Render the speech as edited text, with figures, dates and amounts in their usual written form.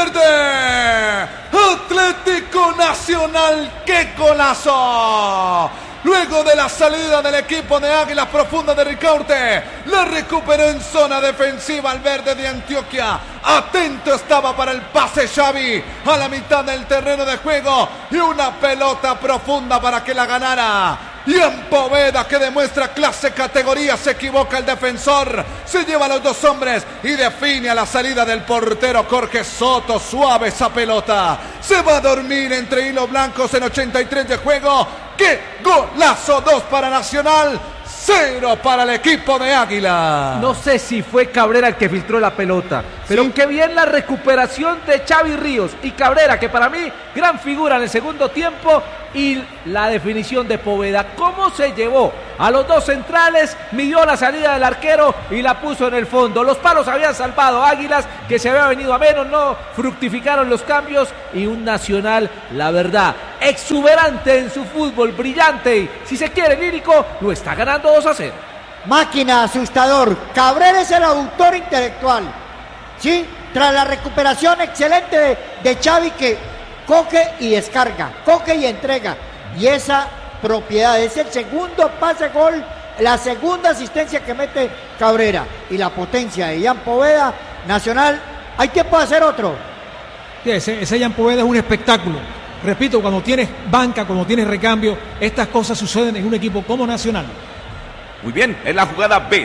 verde. Atlético Nacional, ¡qué golazo! Luego de la salida del equipo de Águilas Profundas de Ricaurte, la recuperó en zona defensiva el verde de Antioquia. Atento estaba para el pase Xavi a la mitad del terreno de juego y una pelota profunda para que la ganara. Y en Poveda, que demuestra clase, categoría, se equivoca el defensor, se lleva a los dos hombres y define a la salida del portero Jorge Soto. Suave esa pelota, se va a dormir entre hilos blancos en 83 de juego. ¡Qué golazo! 2 para Nacional, 0 para el equipo de Águila. No sé si fue Cabrera el que filtró la pelota, pero qué bien la recuperación de Xavi Ríos y Cabrera, que para mí gran figura en el segundo tiempo, y la definición de Poveda. Cómo se llevó a los dos centrales, midió la salida del arquero y la puso en el fondo. Los palos habían salvado Águilas, que se había venido a menos, no fructificaron los cambios, y un Nacional, la verdad, exuberante en su fútbol, brillante, y si se quiere lírico, lo está ganando 2-0. Máquina, asustador. Cabrera es el autor intelectual, ¿sí? Tras la recuperación excelente de Xavi, que coge y descarga, coge y entrega, y esa propiedad es el segundo pase gol, la segunda asistencia que mete Cabrera, y la potencia de Ian Poveda. Nacional, hay tiempo de hacer otro. Sí, ese Ian Poveda es un espectáculo. Repito, cuando tienes banca, cuando tienes recambio, estas cosas suceden en un equipo como Nacional. Muy bien, en la jugada B.